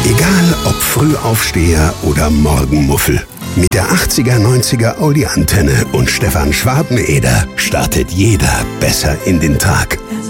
Egal ob Frühaufsteher oder Morgenmuffel. Mit der 80er, 90er Audi Antenne und Stefan Schwarzeneder startet jeder besser in den Tag.